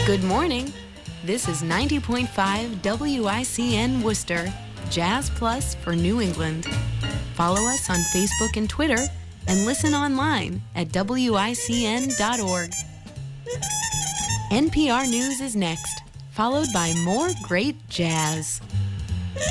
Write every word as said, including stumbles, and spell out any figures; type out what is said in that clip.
Good morning. This is ninety point five W I C N Worcester, Jazz Plus for New England. Follow us on Facebook and Twitter, and listen online at W I C N dot org. N P R News is next, followed by more great jazz.